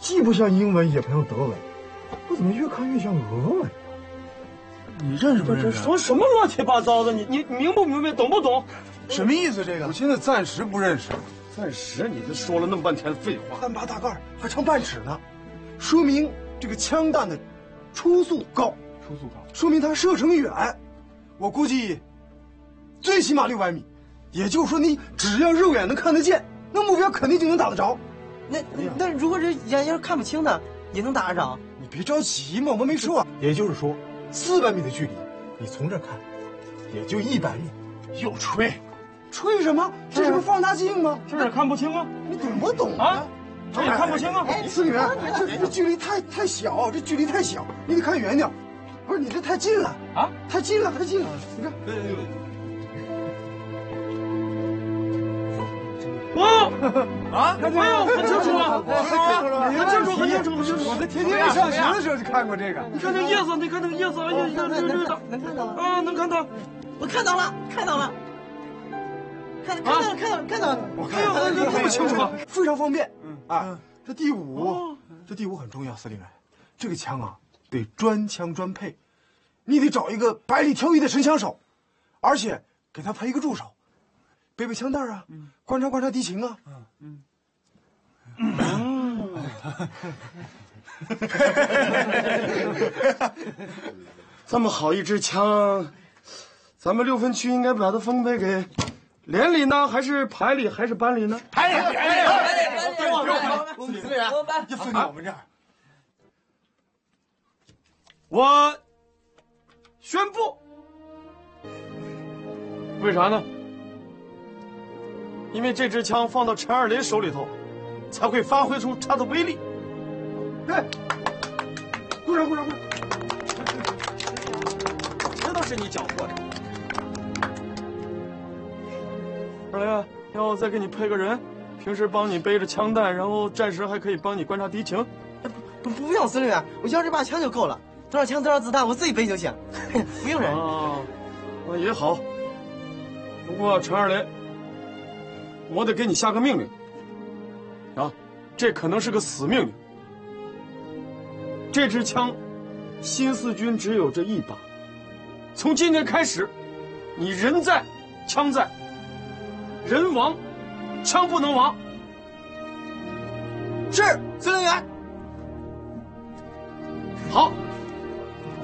既不像英文，也不像德文，我怎么越看越像俄文呢？你认识不认识？ 说什么乱七八糟的？你明不明白？懂不懂？ 什么意思？这个我现在暂时不认识。 暂时？你这说了那么半天废话。 3/8大盖还长半尺呢，说明这个枪弹的初速高，说明它射程远。我估计最起码600米，也就是说你只要肉眼能看得见，那目标肯定就能打得着。 那如果是眼要是看不清的，也能打得着？ 你别着急嘛，我没说。也就是说，400米的距离，你从这看，也就100米。 又吹什么？这是个放大镜吗？ 这也看不清啊！ 你懂不懂啊？这也看不清啊！ 司令员，这距离太小，这距离太小，你得看远点。不是你这太近了啊！太近了！你看， 看清楚，很清楚啊！很清楚。 我在天天上学的时候就看过这个。 你看那叶子，哎呀， 能看到啊，能看到。 我看到了。看到了。 我看这么清楚吗？ 非常方便。这第五很重要，司令员，这个枪啊得专枪专配，你得找一个百里挑一的神枪手，而且给他配一个助手，背枪袋啊，观察敌情啊。 这么好一支枪，咱们6分区应该把它分配给连里呢，还是排里，还是班里呢？ 排里。 司令员，就分到我们这儿。 我宣布，为啥呢？因为这支枪放到陈二林手里头，才会发挥出它的威力。 对，鼓掌！ 这都是你缴获的。二林啊，要我再给你配个人，平时帮你背着枪弹，然后战时还可以帮你观察敌情。 不用，司令员，我要这把枪就够了，多少枪多少子弹我自己背就行，不用人。 那也好。不过陈二林，我得给你下个命令啊，这可能是个死命令。这支枪，新四军只有这一把，从今天开始，你人在，枪在，人亡，枪不能亡。 是，司令员。 好。